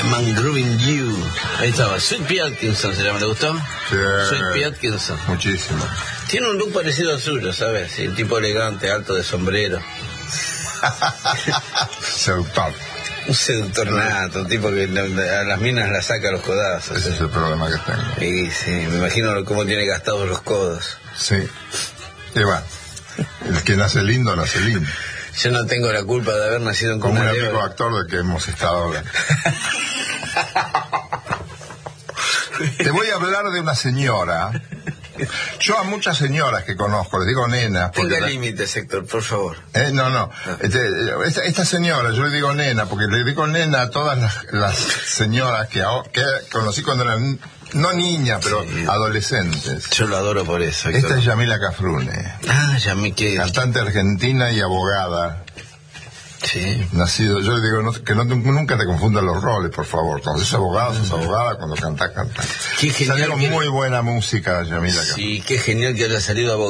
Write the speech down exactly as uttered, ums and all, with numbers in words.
I'm Grooving You. Ahí estaba. Sweet Pea Atkinson se llama, ¿le gustó? Sí. Sweet Pea Atkinson. Muchísimo. Tiene un look parecido al suyo, ¿sabes? Sí, un tipo elegante, alto, de sombrero. Seductor. Un seductor nato, un tipo que a las minas las saca a los codazos. Ese ¿sí? es el problema que tengo. Y sí, me imagino cómo tiene gastados los codos. Sí. Y bueno, el que nace lindo, nace lindo. Yo no tengo la culpa de haber nacido en Como un cuna de amigo oro. actor del que hemos estado hablando. Te voy a hablar de una señora. Yo a muchas señoras que conozco les digo nena. Tenga la... límites, Héctor, por favor. Eh, no, no. Este, esta, esta señora, yo le digo nena, porque le digo nena a todas las, las señoras que, que conocí cuando eran, no niñas, pero sí, adolescentes. Yo lo adoro por eso, Héctor. Esta es Yamila Cafrune. Ah, Yamila, que... cantante argentina y abogada. Sí. Nacido, yo le digo no, que no, nunca te confundan los roles, por favor. Cuando sos abogado, sos abogada, cuando cantás, cantás. Qué genial. Salió que... muy buena música, Yamila Cafrune. Sí, qué genial que haya salido abogado.